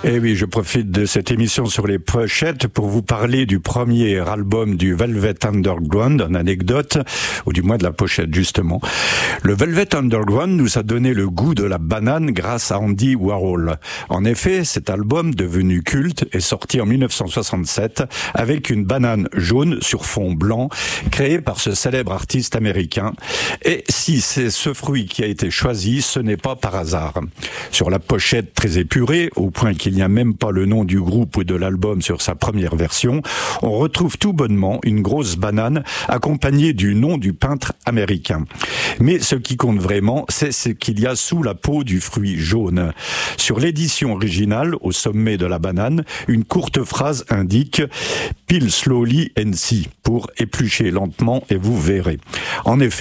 Et oui, je profite de cette émission sur les pochettes pour vous parler du premier album du Velvet Underground, une anecdote, ou du moins de la pochette justement. Le Velvet Underground nous a donné le goût de la banane grâce à Andy Warhol. En effet, cet album, devenu culte, est sorti en 1967 avec une banane jaune sur fond blanc, créée par ce célèbre artiste américain. Et si c'est ce fruit qui a été choisi, ce n'est pas par hasard. Sur la pochette très épurée, au point qu'il n'y a même pas le nom du groupe ou de l'album sur sa première version, on retrouve tout bonnement une grosse banane accompagnée du nom du peintre américain. Mais ce qui compte vraiment, c'est ce qu'il y a sous la peau du fruit jaune. Sur l'édition originale, au sommet de la banane, une courte phrase indique « Peel slowly and see » pour éplucher lentement et vous verrez. En effet,